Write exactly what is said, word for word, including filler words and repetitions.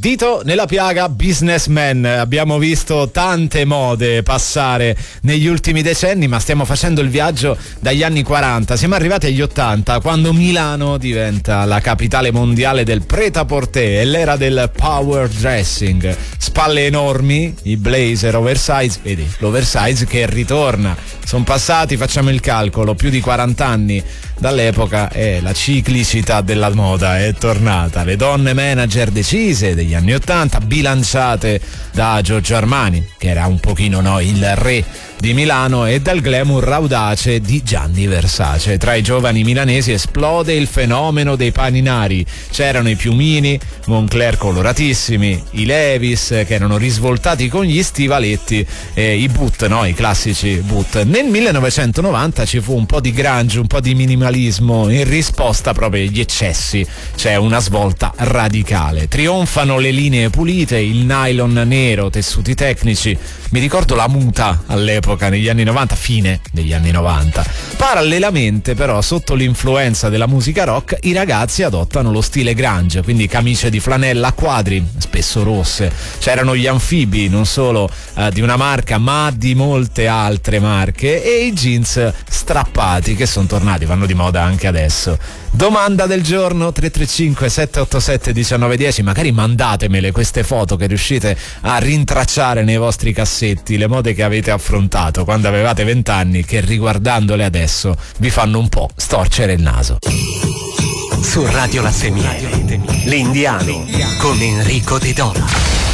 Dito nella piaga, businessman. Abbiamo visto tante mode passare negli ultimi decenni, ma stiamo facendo il viaggio dagli anni quaranta. Siamo arrivati agli ottanta, quando Milano diventa la capitale mondiale del prêt-à-porter e l'era del power dressing. Spalle enormi, i blazer oversize, vedi, l'oversize che ritorna. Sono passati, facciamo il calcolo, più di quaranta anni dall'epoca e la ciclicità della moda è tornata. Le donne manager decise degli anni ottanta, bilanciate da Giorgio Armani, che era un pochino no, il re di Milano, e dal glamour audace di Gianni Versace. Tra i giovani milanesi esplode il fenomeno dei paninari. C'erano i piumini, Moncler coloratissimi, i Levis che erano risvoltati con gli stivaletti e i boot, no? I classici boot. Nel millenovecentonovanta ci fu un po' di grunge, un po' di minimalismo in risposta proprio agli eccessi. C'è una svolta radicale. Trionfano le linee pulite, il nylon nero, tessuti tecnici. Mi ricordo la muta all'epoca, negli anni novanta, fine degli anni novanta. Parallelamente però, sotto l'influenza della musica rock, i ragazzi adottano lo stile grunge, quindi camicie di flanella a quadri, spesso rosse. C'erano gli anfibi, non solo eh, di una marca ma di molte altre marche, e i jeans strappati che sono tornati, vanno di moda anche adesso. Domanda del giorno: tre tre cinque sette otto sette uno nove uno zero. Magari mandatemele queste foto che riuscite a rintracciare nei vostri cassetti, le mode che avete affrontato quando avevate vent'anni, che riguardandole adesso vi fanno un po' storcere il naso. Su Radio La Semiere, L'Indiano con Enrico De Dona.